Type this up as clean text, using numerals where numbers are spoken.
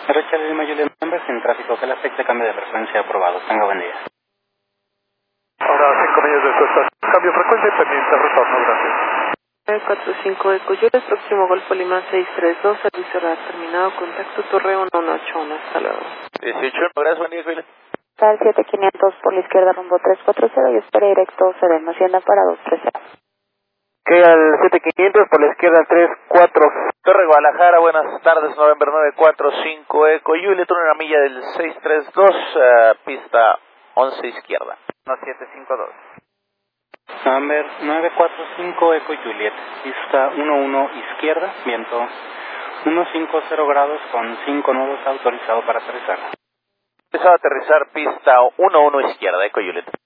Richard Lima Juliet Member, sin tráfico que le afecte, cambio de frecuencia aprobado. Tenga buen día. Ahora 5 millas de costa. Cambio de frecuencia y pendiente retorno, gracias. 945 de Coyules, próximo Golfo Lima 632, servicio radar terminado, contacto Torre 181, hasta luego. 18, gracias, buen día, Juliet. Tal 7500 por la izquierda rumbo 340 y espera directo Serena Hacienda para 230. Que al 7500 por la izquierda 34. Torre Guadalajara, buenas tardes, November 945 Eco Juliet, una milla del 632, pista 11 izquierda. 1752. November 945 Eco Juliet, pista 11 izquierda, viento 150 grados con 5 nudos, autorizado para aterrizar. Empezado a aterrizar pista 11 izquierda, Eco Juliet.